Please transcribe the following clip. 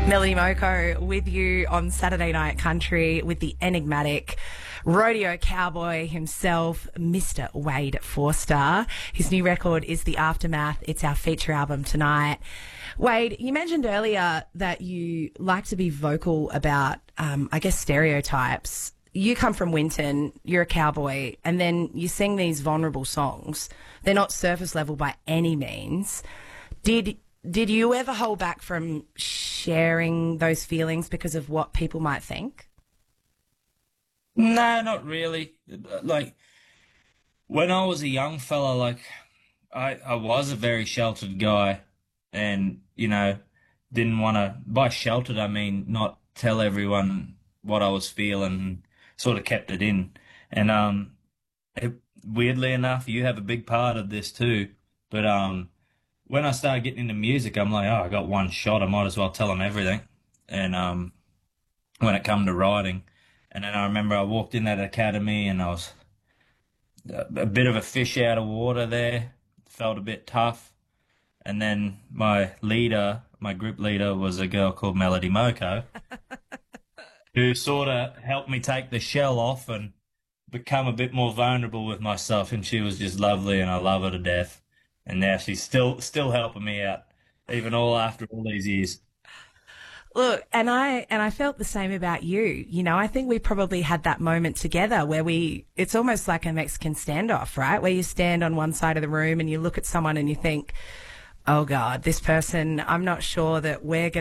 Melody Moko with you on Saturday Night Country with the enigmatic rodeo cowboy himself, Mr. Wade Forster. His new record is The Aftermath. It's our feature album tonight. Wade, you mentioned earlier that you like to be vocal about, stereotypes. You come from Winton, you're a cowboy, and then you sing these vulnerable songs. They're not surface level by any means. Did you ever hold back from sharing those feelings because of what people might think? No, not really. Like, when I was a young fella, I was a very sheltered guy and, didn't want to, by sheltered, I mean not tell everyone what I was feeling, sort of kept it in. And weirdly enough, you have a big part of this too. But when I started getting into music, I'm like, oh, I got one shot. I might as well tell them everything. And when it come to writing, and then I remember I walked in that academy and I was a bit of a fish out of water there. Felt a bit tough. And then my group leader was a girl called Melody Moko, who sort of helped me take the shell off and become a bit more vulnerable with myself. And she was just lovely and I love her to death. And now she's still helping me out, even after all these years. Look, and I felt the same about you. You know, I think we probably had that moment together where it's almost like a Mexican standoff, right? Where you stand on one side of the room and you look at someone and you think, oh God, this person, I'm not sure that we're going